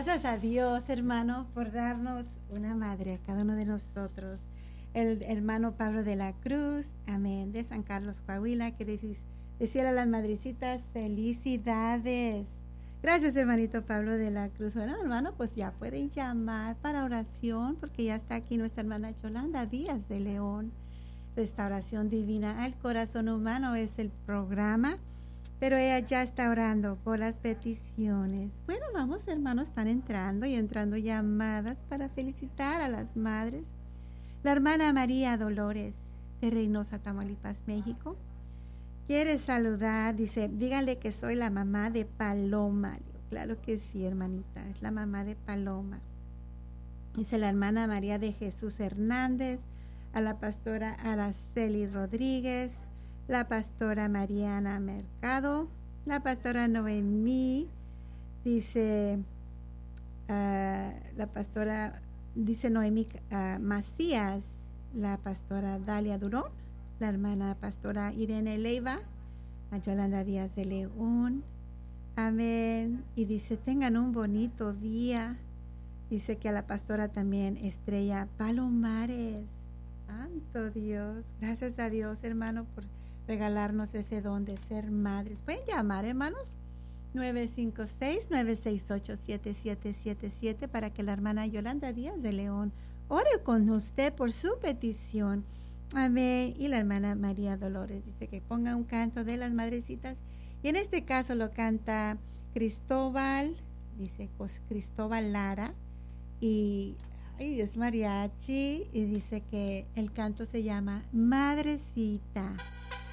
Gracias a Dios, hermano, por darnos una madre a cada uno de nosotros. El hermano Pablo de la Cruz, amén, de San Carlos, Coahuila, que decía a las madrecitas, felicidades. Gracias, hermanito Pablo de la Cruz. Bueno, hermano, pues ya pueden llamar para oración, porque ya está aquí nuestra hermana Yolanda Díaz de León. Restauración Divina al Corazón Humano es el programa, pero ella ya está orando por las peticiones. Bueno, vamos, hermanos, están entrando llamadas para felicitar a las madres. La hermana María Dolores de Reynosa, Tamaulipas, México, quiere saludar, dice, díganle que soy la mamá de Paloma. Digo, claro que sí, hermanita, es la mamá de Paloma. Dice la hermana María de Jesús Hernández, a la pastora Araceli Rodríguez, la pastora Mariana Mercado, la pastora Noemí, dice la pastora, dice Noemí Macías, la pastora Dalia Durón, la hermana pastora Irene Leiva, a Yolanda Díaz de León, amén, y dice tengan un bonito día, dice que a la pastora también Estrella Palomares. Santo Dios, gracias a Dios, hermano, por regalarnos ese don de ser madres. Pueden llamar, hermanos, 956-968-7777 para que la hermana Yolanda Díaz de León ore con usted por su petición. Amén. Y la hermana María Dolores dice que ponga un canto de las madrecitas. Y en este caso lo canta Cristóbal, dice Cristóbal Lara. Y es mariachi. Y dice que el canto se llama Madrecita.